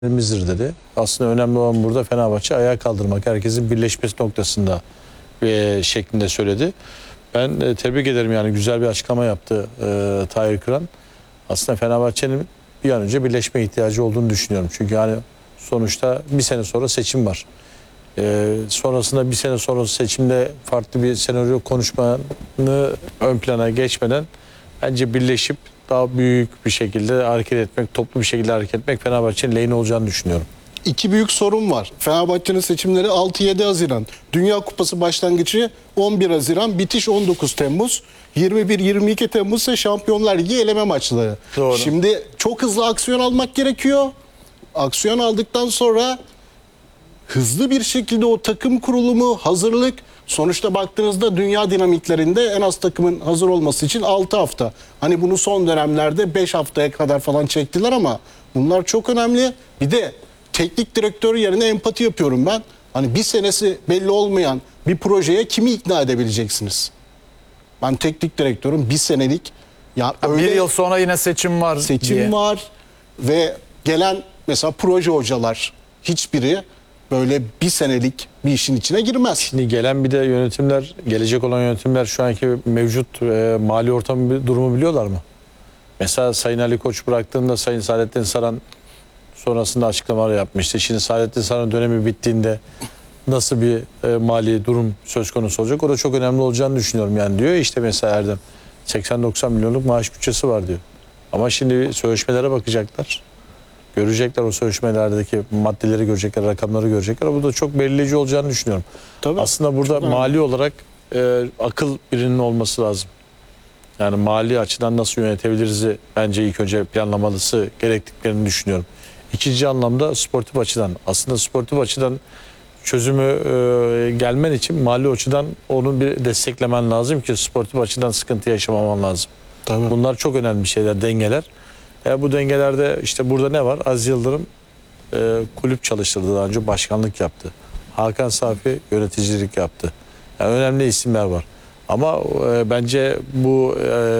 dedi. Aslında önemli olan burada Fenerbahçe ayağa kaldırmak, herkesin birleşmesi noktasında şeklinde söyledi. Ben tebrik ederim, yani güzel bir açıklama yaptı Tahir Kıran. Aslında Fenerbahçe'nin bir an önce birleşme ihtiyacı olduğunu düşünüyorum. Çünkü yani sonuçta bir sene sonra seçim var. Sonrasında bir sene sonra seçimde farklı bir senaryo konuşmanı ön plana geçmeden bence birleşip daha büyük bir şekilde hareket etmek, toplu bir şekilde hareket etmek Fenerbahçe'nin lehine olacağını düşünüyorum. İki büyük sorun var. Fenerbahçe'nin seçimleri 6-7 Haziran. Dünya Kupası başlangıcı 11 Haziran, bitiş 19 Temmuz. 21-22 Temmuz ise Şampiyonlar Ligi eleme maçları. Doğru. Şimdi çok hızlı aksiyon almak gerekiyor. Aksiyon aldıktan sonra hızlı bir şekilde o takım kurulumu, hazırlık, sonuçta baktığınızda dünya dinamiklerinde en az takımın hazır olması için 6 hafta. Hani bunu son dönemlerde 5 haftaya kadar falan çektiler ama bunlar çok önemli. Bir de teknik direktör yerine empati yapıyorum ben. Hani bir senesi belli olmayan bir projeye kimi ikna edebileceksiniz? Ben teknik direktörüm, bir senelik. Ya öyle bir yıl sonra yine seçim var diye. var ve gelen mesela proje hocalar hiçbiri böyle bir senelik bir işin içine girmez. Şimdi gelen bir de yönetimler, gelecek olan yönetimler şu anki mevcut mali ortamı durumu biliyorlar mı? Mesela Sayın Ali Koç bıraktığında Sayın Saadettin Saran sonrasında açıklamalar yapmıştı. Şimdi Saadettin Saran dönemi bittiğinde nasıl bir mali durum söz konusu olacak? O da çok önemli olacağını düşünüyorum. Yani diyor işte mesela Erdem 80-90 milyonluk maaş bütçesi var diyor. Ama şimdi sözleşmelere bakacaklar. Görecekler, o sözleşmelerdeki maddeleri görecekler, rakamları görecekler. Bu da çok belirleyici olacağını düşünüyorum. Tabii. Aslında burada mali olarak akıl birinin olması lazım. Yani mali açıdan nasıl yönetebiliriz bence ilk önce planlamalısı gerektiklerini düşünüyorum. İkinci anlamda sportif açıdan. Aslında sportif açıdan çözümü gelmen için mali açıdan onu bir desteklemen lazım ki sportif açıdan sıkıntı yaşamaman lazım. Tabii. Bunlar çok önemli şeyler, dengeler. Bu dengelerde işte burada ne var? Aziz Yıldırım kulüp çalıştırdı, daha önce başkanlık yaptı. Hakan Safi yöneticilik yaptı. Yani önemli isimler var. Ama bence bu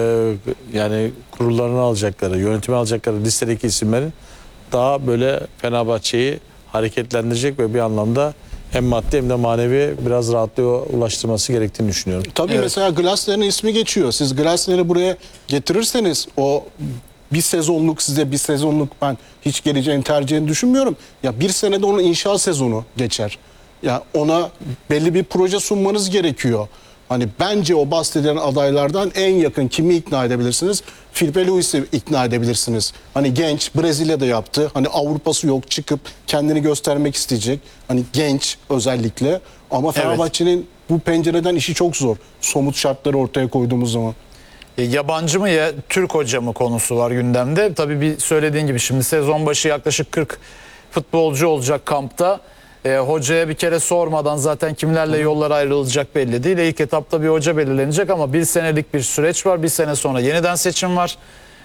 yani kurullarını alacakları, yönetimi alacakları listedeki isimlerin daha böyle Fenerbahçe'yi hareketlendirecek ve bir anlamda hem maddi hem de manevi biraz rahatlığa ulaştırması gerektiğini düşünüyorum. Tabii mesela Glasner'in ismi geçiyor. Siz Glasner'i buraya getirirseniz o bir sezonluk, size bir sezonluk ben hiç geleceğini tercihini düşünmüyorum. Ya bir senede onun inşa sezonu geçer. Ya ona belli bir proje sunmanız gerekiyor. Hani bence o bahsedilen adaylardan en yakın kimi ikna edebilirsiniz? Filipe Luis'i ikna edebilirsiniz. Hani genç, Brezilya'da yaptı. Hani Avrupa'sı yok, çıkıp kendini göstermek isteyecek. Hani genç özellikle. Ama Fenerbahçe'nin bu pencereden işi çok zor. Somut şartları ortaya koyduğumuz zaman. Yabancı mı ya Türk hoca mı konusu var gündemde. Tabii bir söylediğin gibi şimdi sezon başı yaklaşık 40 futbolcu olacak kampta. Hocaya bir kere sormadan zaten kimlerle yollar ayrılacak belli değil. İlk etapta bir hoca belirlenecek ama bir senelik bir süreç var. Bir sene sonra yeniden seçim var.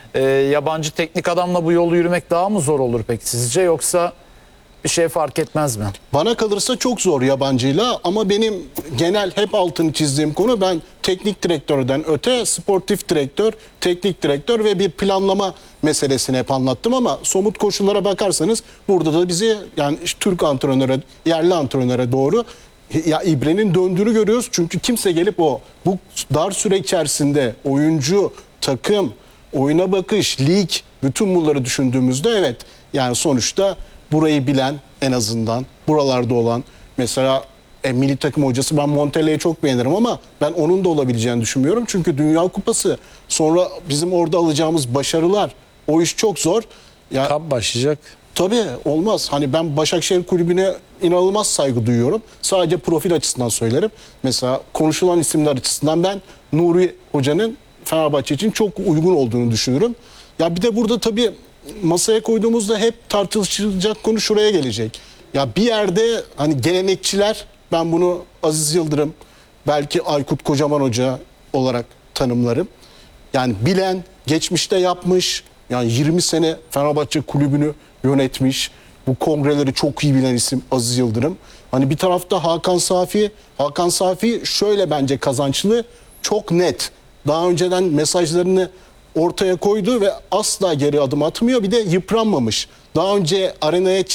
Yabancı teknik adamla bu yolu yürümek daha mı zor olur peki sizce, yoksa bir şey fark etmez mi? Bana kalırsa çok zor yabancıyla ama benim genel hep altını çizdiğim konu, ben teknik direktörden öte sportif direktör, teknik direktör ve bir planlama meselesini hep anlattım ama somut koşullara bakarsanız burada da bizi yani Türk antrenöre, yerli antrenöre doğru ya ibrenin döndüğünü görüyoruz. Çünkü kimse gelip bu dar süre içerisinde oyuncu, takım, oyuna bakış, lig, bütün bunları düşündüğümüzde evet yani sonuçta burayı bilen, en azından buralarda olan mesela milli takım hocası, ben Montella'yı çok beğenirim ama ben onun da olabileceğini düşünmüyorum. Çünkü Dünya Kupası sonra bizim orada alacağımız başarılar, o iş çok zor. Ya, Kamp başlayacak. tabii olmaz. Hani ben Başakşehir Kulübü'ne inanılmaz saygı duyuyorum. Sadece profil açısından söylerim. Mesela konuşulan isimler açısından ben Nuri Hoca'nın Fenerbahçe için çok uygun olduğunu düşünürüm. Ya bir de burada tabii masaya koyduğumuzda hep tartışılacak konu şuraya gelecek. Ya bir yerde hani gelenekçiler, ben bunu Aziz Yıldırım, belki Aykut Kocaman Hoca olarak tanımlarım. Yani bilen, geçmişte yapmış, yani 20 sene Fenerbahçe kulübünü yönetmiş, bu kongreleri çok iyi bilen isim Aziz Yıldırım. Hani bir tarafta Hakan Safi. Hakan Safi şöyle bence kazançlı, çok net. Daha önceden mesajlarını ortaya koydu ve asla geri adım atmıyor. Bir de yıpranmamış. daha önce arenaya